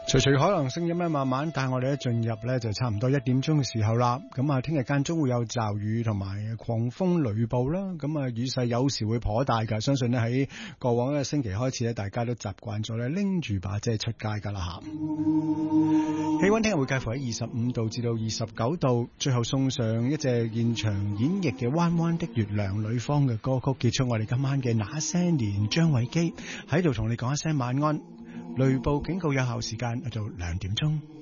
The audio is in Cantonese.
隨隨可能聲音咧，慢慢帶我哋進入咧，就差唔多1點鐘嘅時候啦。咁啊，聽日間中會有驟雨同埋狂風雷暴啦。咁啊，雨勢有時會頗大噶。相信咧喺過往一個星期開始咧，大家都習慣咗咧拎住把遮出街噶啦吓。氣溫聽日會介乎喺25度至到29度。最後送上一隻現場演繹嘅《彎彎的月亮》呂方嘅歌曲，結束我哋今晚嘅那些年。張偉基喺度同你講一聲晚安。雷暴警告有效時間到2點鐘。